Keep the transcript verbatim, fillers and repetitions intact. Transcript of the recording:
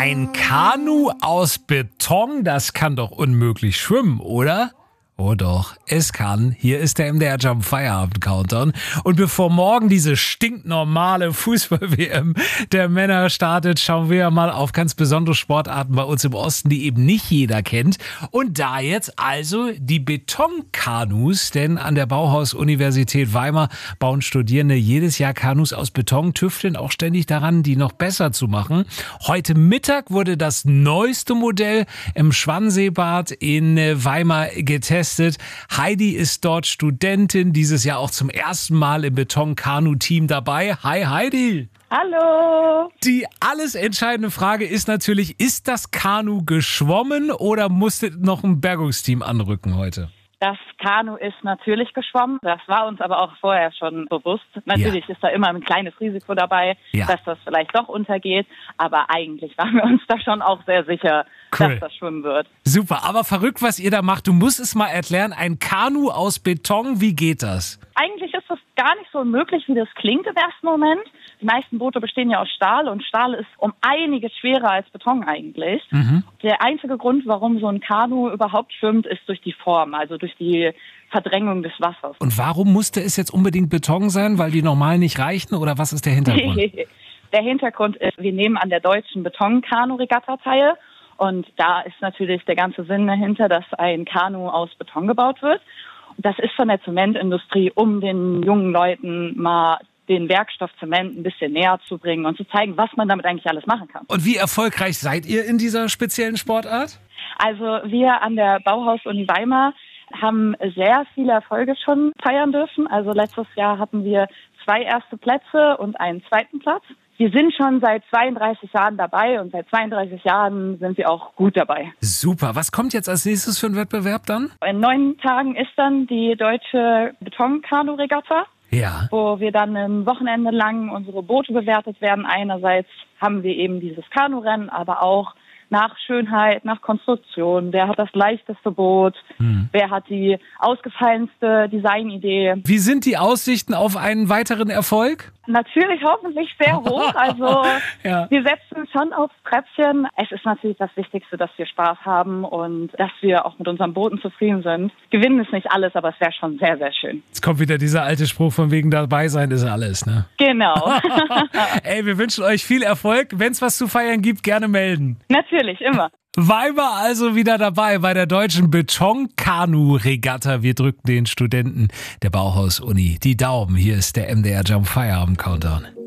Ein Kanu aus Beton, das kann doch unmöglich schwimmen, oder? Oh doch, es kann. Hier ist der M D R Jump Feierabend Countdown. Und bevor morgen diese stinknormale Fußball-W M der Männer startet, schauen wir mal auf ganz besondere Sportarten bei uns im Osten, die eben nicht jeder kennt. Und da jetzt also die Betonkanus, denn an der Bauhaus-Universität Weimar bauen Studierende jedes Jahr Kanus aus Beton, tüfteln auch ständig daran, die noch besser zu machen. Heute Mittag wurde das neueste Modell im Schwanseebad in Weimar getestet. Heidi ist dort Studentin, dieses Jahr auch zum ersten Mal im Beton-Kanu-Team dabei. Hi Heidi! Hallo! Die alles entscheidende Frage ist natürlich, ist das Kanu geschwommen oder musste noch ein Bergungsteam anrücken heute? Das Kanu ist natürlich geschwommen. Das war uns aber auch vorher schon bewusst. Natürlich ja. ist da immer ein kleines Risiko dabei, ja. dass das vielleicht doch untergeht. Aber eigentlich waren wir uns da schon auch sehr sicher, cool. dass das schwimmen wird. Super, aber verrückt, was ihr da macht. Du musst es mal erklären. Ein Kanu aus Beton, wie geht das? Eigentlich ist das gar nicht so unmöglich, wie das klingt im ersten Moment. Die meisten Boote bestehen ja aus Stahl und Stahl ist um einiges schwerer als Beton eigentlich. Mhm. Der einzige Grund, warum so ein Kanu überhaupt schwimmt, ist durch die Form, also durch die Verdrängung des Wassers. Und warum musste es jetzt unbedingt Beton sein, weil die normal nicht reichen oder was ist der Hintergrund? Der Hintergrund ist, wir nehmen an der deutschen Beton-Kanu-Regatta teil und da ist natürlich der ganze Sinn dahinter, dass ein Kanu aus Beton gebaut wird. Das ist von der Zementindustrie, um den jungen Leuten mal den Werkstoff Zement ein bisschen näher zu bringen und zu zeigen, was man damit eigentlich alles machen kann. Und wie erfolgreich seid ihr in dieser speziellen Sportart? Also wir an der Bauhaus-Uni Weimar haben sehr viele Erfolge schon feiern dürfen. Also letztes Jahr hatten wir zwei erste Plätze und einen zweiten Platz. Wir sind schon seit zweiunddreißig Jahren dabei und seit zweiunddreißig Jahren sind wir auch gut dabei. Super. Was kommt jetzt als nächstes für einen Wettbewerb dann? In neun Tagen ist dann die deutsche Beton-Kanu-Regatta. Ja. Wo wir dann ein Wochenende lang unsere Boote bewertet werden. Einerseits haben wir eben dieses Kanurennen, aber auch nach Schönheit, nach Konstruktion. Wer hat das leichteste Boot? Hm. Wer hat die ausgefallenste Designidee? Wie sind die Aussichten auf einen weiteren Erfolg? Natürlich hoffentlich sehr hoch. Also ja. wir setzen schon aufs Treppchen. Es ist natürlich das Wichtigste, dass wir Spaß haben und dass wir auch mit unseren Booten zufrieden sind. Gewinnen ist nicht alles, aber es wäre schon sehr, sehr schön. Jetzt kommt wieder dieser alte Spruch von wegen dabei sein ist alles, ne? Genau. Ey, wir wünschen euch viel Erfolg. Wenn es was zu feiern gibt, gerne melden. Natürlich, immer. Weimar also wieder dabei bei der deutschen Beton-Kanu-Regatta. Wir drücken den Studenten der Bauhaus-Uni die Daumen. Hier ist der M D R Jump Feierabend Countdown.